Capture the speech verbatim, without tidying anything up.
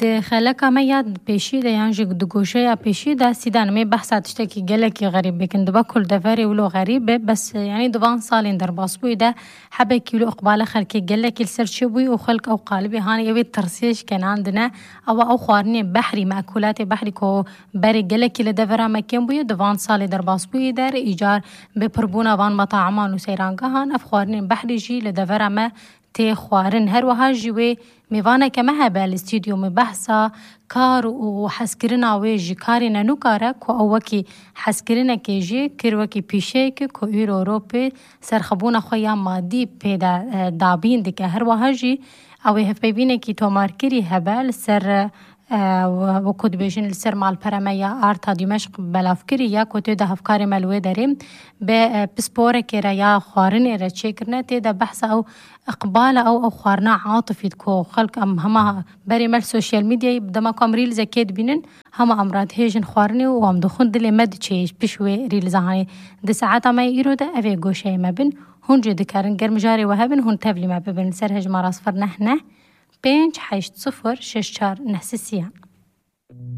ده خلك ما ياد بيشي ده يعني جد دقوشة بيشي ده سيدان مي بحث تشتكي جلكي غريب بكن دبكل دفاري ولو غريبة بس يعني دوان صالين در باسبوي ده حبة كيلو إقبال خلك جلكي السرشبوي وخلك أو قالبي هاني يبي ترسيش كان عندنا أو أو خوارني بحري مأكولات بحري كو بري جلكي لدفرا مكان بوي دوان صالي در باسبوي در إيجار بپربونا وان مطاعمان وسيرانگاهان أفخوارني بحري جي لدفرا ما تي خوارن هر وها جوي میوانه که مه به الاستودیو مبحثا کار و حسکرنا و جی کاری ننو کاره که اوکی حسکرنا که جی کروکی پیشه که که ایروپی سرخبون خویا مادی پیدا دابین دیگه هر وها جی اوه هف ببینه که تو مارکری هبل سر و کد بیشن سر مال پرمایا آرتا دمشق بلافکری یا کد ده افکار ملوه داریم به پسپوره که ریا خوارنی را چکرنه تیدا بحث او اقبال او او خوارنا عاطفی کو خلق ام هما بری مال سوشیال میدیا بدما کام ریل زکید بینن هما امراد هیجن خوارنی و ام دخون دلی مد چیش بشوی ریل زهانی ده ساعت ما ایرو ده اوی گوشه ما بین هون جد کارن گرم جاری و هبن هون تبلی ما ببین سر هج مراس فر نه نه بینج هشت صفر شش چار نحسسيان